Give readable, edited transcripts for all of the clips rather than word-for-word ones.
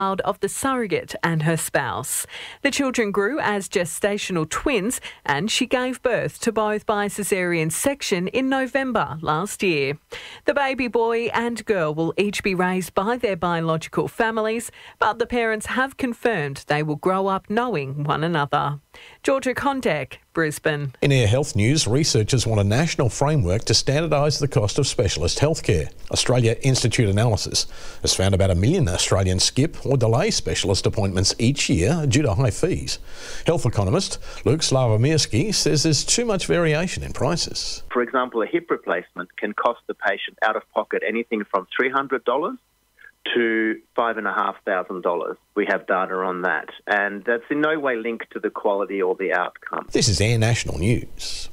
of the surrogate and her spouse. The children grew as gestational twins and she gave birth to both by caesarean section in November last year. The baby boy and girl will each be raised by their biological families, but the parents have confirmed they will grow up knowing one another. Georgia Kondek, Brisbane. In Air Health news, researchers want a national framework to standardise the cost of specialist healthcare. Australia Institute analysis has found about 1 million Australians skip or delay specialist appointments each year due to high fees. Health economist Luke Slavomirsky says there's too much variation in prices. For example, a hip replacement can cost the patient out of pocket anything from $300 to $5,500. We have data on that, and that's in no way linked to the quality or the outcome. This is Air National News.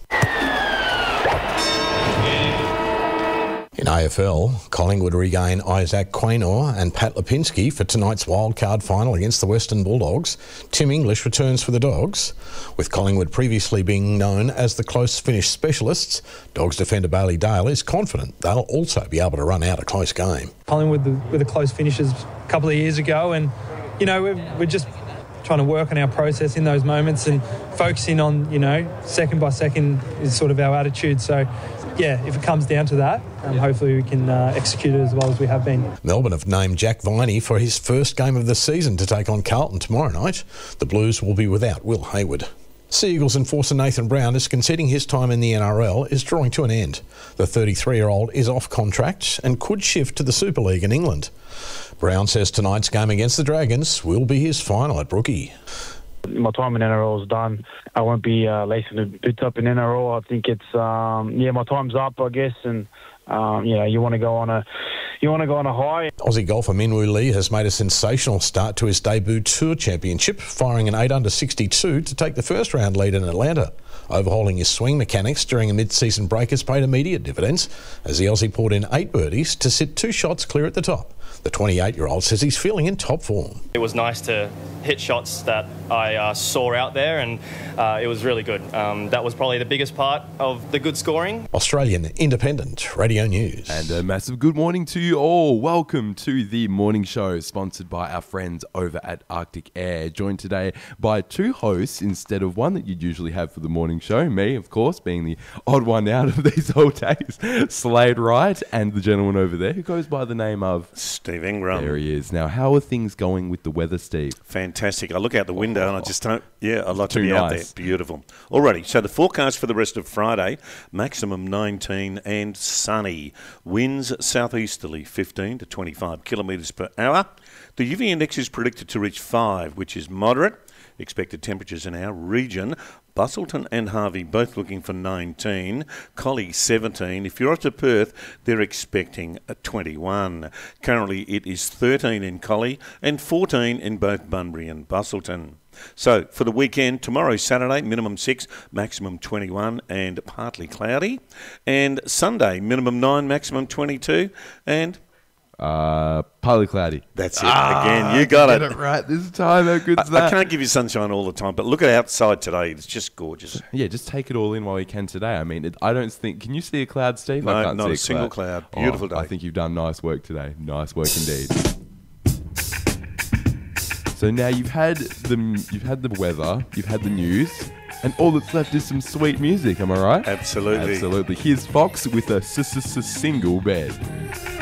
In AFL, Collingwood regain Isaac Quaynor and Pat Lipinski for tonight's wildcard final against the Western Bulldogs. Tim English returns for the Dogs. With Collingwood previously being known as the close finish specialists, Dogs defender Bailey Dale is confident they'll also be able to run out a close game. Collingwood with the close finishes a couple of years ago, and we're just trying to work on our process in those moments and focusing on, second by second is sort of our attitude. So, yeah, if it comes down to that, hopefully we can execute it as well as we have been. Melbourne have named Jack Viney for his first game of the season to take on Carlton tomorrow night. The Blues will be without Will Hayward. Sea Eagles enforcer Nathan Brown is conceding his time in the NRL is drawing to an end. The 33-year-old is off contract and could shift to the Super League in England. Brown says tonight's game against the Dragons will be his final at Brookie. My time in NRL is done. I won't be lacing the boots up in NRL. I think it's my time's up, I guess, and you want to go on a high. Aussie golfer Minwoo Lee has made a sensational start to his debut Tour Championship, firing an 8 under 62 to take the first round lead in Atlanta. Overhauling his swing mechanics during a mid-season break has paid immediate dividends as the Aussie poured in 8 birdies to sit 2 shots clear at the top. The 28-year-old says he's feeling in top form. It was nice to hit shots that I saw out there, and it was really good. That was probably the biggest part of the good scoring. Australian Independent Radio News. And a massive good morning to you all. Welcome to the morning show, sponsored by our friends over at Arctic Air. Joined today by 2 hosts instead of one that you'd usually have for the morning show. Me, of course, being the odd one out of these whole days. Slade Wright, and the gentleman over there who goes by the name of Steve Ingram. There he is. Now, how are things going with the weather, Steve? Fantastic. I look out the window and I just don't... Yeah, I'd like to be out there. Beautiful. Alrighty, so the forecast for the rest of Friday, maximum 19 and sunny. Winds southeasterly 15 to 25 kilometres per hour. The UV index is predicted to reach 5, which is moderate. Expected temperatures in our region, Busselton and Harvey both looking for 19, Collie 17. If you're up to Perth, they're expecting a 21. Currently it is 13 in Collie and 14 in both Bunbury and Busselton. So for the weekend, tomorrow Saturday, minimum 6, maximum 21 and partly cloudy. And Sunday, minimum 9, maximum 22 and... partly cloudy. That's it. Again, you got it. Get it right this time. How good's that? I can't give you sunshine all the time, but look at outside today. It's just gorgeous. Yeah, just take it all in while you can today. I mean, I don't think... Can you see a cloud, Steve? No, I can't not see a single cloud. Beautiful day. I think you've done nice work today. Nice work indeed. So now you've had the weather, you've had the news, and all that's left is some sweet music. Am I right? Absolutely. Absolutely. Here's Fox with a single bed.